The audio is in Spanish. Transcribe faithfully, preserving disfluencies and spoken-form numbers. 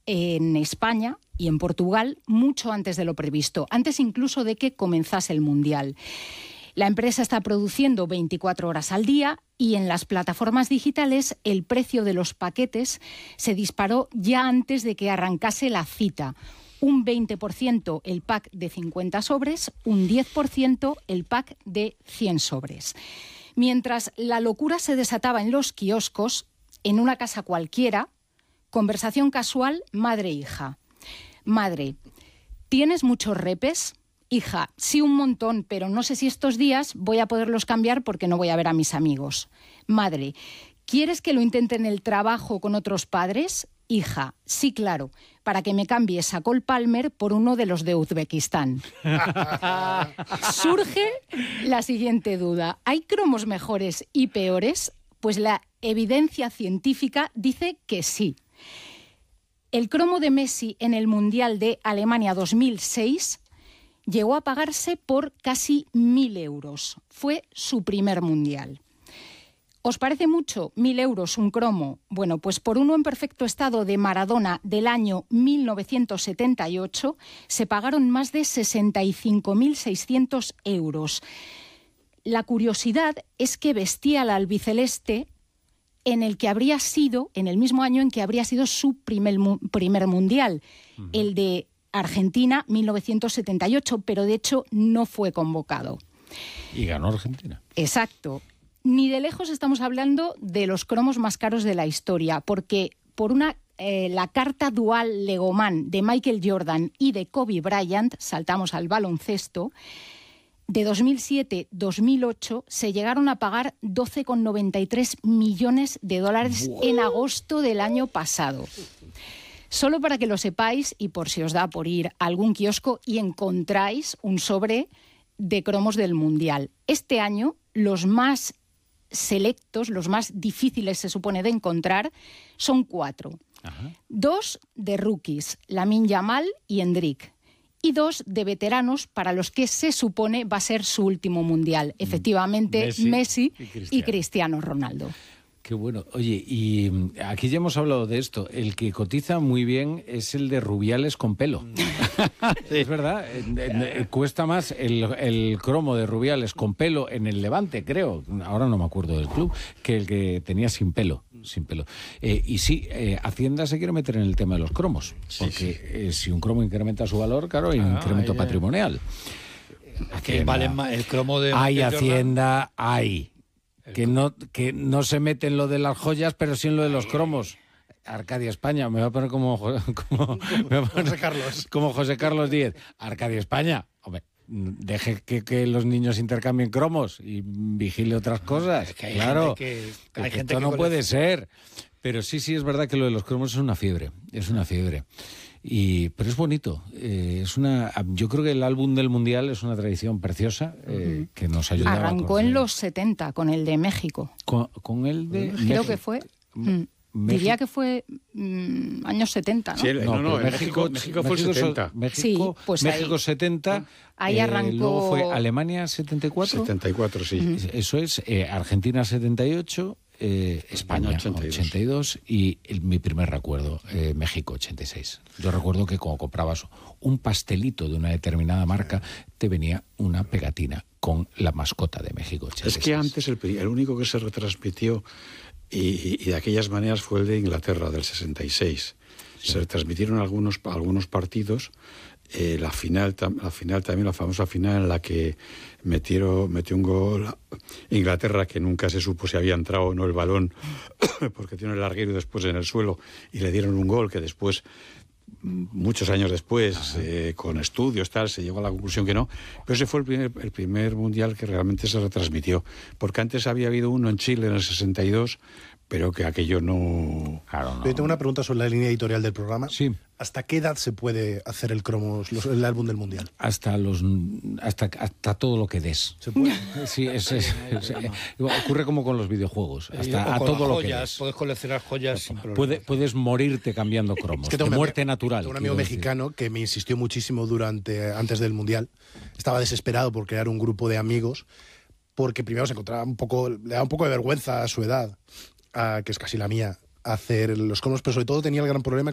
en España y en Portugal mucho antes de lo previsto, antes incluso de que comenzase el Mundial. La empresa está produciendo veinticuatro horas al día y en las plataformas digitales el precio de los paquetes se disparó ya antes de que arrancase la cita. Un veinte por ciento el pack de cincuenta sobres, un diez por ciento el pack de cien sobres. Mientras la locura se desataba en los kioscos, en una casa cualquiera, conversación casual madre-hija. Madre, ¿tienes muchos repes? Hija, sí, un montón, pero no sé si estos días voy a poderlos cambiar porque no voy a ver a mis amigos. Madre, ¿quieres que lo intente en el trabajo con otros padres? Hija, sí, claro, para que me cambies a Cole Palmer por uno de los de Uzbekistán. Surge la siguiente duda. ¿Hay cromos mejores y peores? Pues la evidencia científica dice que sí. El cromo de Messi en el Mundial de Alemania dos mil seis llegó a pagarse por casi mil euros. Fue su primer Mundial. ¿Os parece mucho mil euros un cromo? Bueno, pues por uno en perfecto estado de Maradona del año mil novecientos setenta y ocho se pagaron más de sesenta y cinco mil seiscientos euros. La curiosidad es que vestía al albiceleste en el que habría sido, en el mismo año en que habría sido su primer, primer mundial, uh-huh. el de Argentina mil novecientos setenta y ocho, pero de hecho no fue convocado. Y ganó Argentina. Exacto. Ni de lejos estamos hablando de los cromos más caros de la historia, porque por una eh, la carta dual Legoman de Michael Jordan y de Kobe Bryant, saltamos al baloncesto, de dos mil siete a dos mil ocho se llegaron a pagar doce coma noventa y tres millones de dólares wow. en agosto del año pasado. Solo para que lo sepáis y por si os da por ir a algún kiosco y encontráis un sobre de cromos del Mundial. Este año los más selectos, los más difíciles se supone de encontrar, son cuatro. Ajá. Dos de rookies, Lamine Yamal y Endrick. Y dos de veteranos para los que se supone va a ser su último mundial. Efectivamente, Messi, Messi y, Cristiano. y Cristiano Ronaldo. Qué bueno. Oye, y aquí ya hemos hablado de esto. El que cotiza muy bien es el de Rubiales con pelo. Sí. Es verdad. Cuesta más el, el cromo de Rubiales con pelo en el Levante, creo. Ahora no me acuerdo del club, que el que tenía sin pelo. Sin pelo. Eh, y sí, eh, Hacienda se quiere meter en el tema de los cromos. Sí, porque sí. Eh, si un cromo incrementa su valor, claro, hay ah, un incremento yeah. patrimonial. Que vale más el cromo de... Hay Hacienda, hay... Que no, que no se mete en lo de las joyas, pero sí en lo de los cromos. Arcadia España, me va a poner como, como, me va a poner, José Carlos. como José Carlos Díez. Arcadia España, hombre, deje que, que los niños intercambien cromos y vigile otras cosas. Es que hay claro, gente que, hay que gente esto que no colecciona. puede ser. Pero sí, sí, es verdad que lo de los cromos es una fiebre, es una fiebre. Y, pero es bonito. Eh, es una, yo creo que el álbum del Mundial es una tradición preciosa eh, uh-huh. que nos ayuda. Arrancó en los setenta con el de México. Con, con el de Creo México. que fue... Mm. México. Diría que fue mmm, años setenta, ¿no? Sí, no, no, no México, México, México fue México, el setenta. México, sí, pues México ahí, setenta. Ahí arrancó... Eh, luego fue Alemania setenta y cuatro. setenta y cuatro, sí. Uh-huh. Eso es, eh, Argentina setenta y ocho... Eh, España ochenta y dos, ochenta y, dos y el, mi primer recuerdo, eh, México ochenta y seis. Yo recuerdo que cuando comprabas un pastelito de una determinada marca, te venía una pegatina con la mascota de México ochenta y seis. Es que antes el, el único que se retransmitió y, y de aquellas maneras fue el de Inglaterra, del sesenta y seis. Sí. Se retransmitieron algunos, algunos partidos. Eh, la final la final también, la famosa final en la que metieron, metió un gol Inglaterra, que nunca se supo si había entrado o no el balón, porque tiene el larguero después en el suelo, y le dieron un gol que después, muchos años después, eh, con estudios tal, se llegó a la conclusión que no. Pero ese fue el primer, el primer mundial que realmente se retransmitió, porque antes había habido uno en Chile en el sesenta y dos, pero que aquello no... Claro, no. Yo tengo una pregunta sobre la línea editorial del programa. Sí. ¿Hasta qué edad se puede hacer el cromos, los, el álbum del Mundial? Hasta los hasta, hasta todo lo que des. ¿Se puede? Sí, es, es, es, es, ocurre como con los videojuegos. Hasta a todo lo que des. Puedes coleccionar joyas sin problema. Puede, puedes morirte cambiando cromos. Es que de muerte amigo, natural. Tengo un amigo mexicano decir. que me insistió muchísimo durante antes del Mundial. Estaba desesperado por crear un grupo de amigos porque primero se encontraba un poco, le daba un poco de vergüenza a su edad, a, que es casi la mía, hacer los cromos, pero sobre todo tenía el gran problema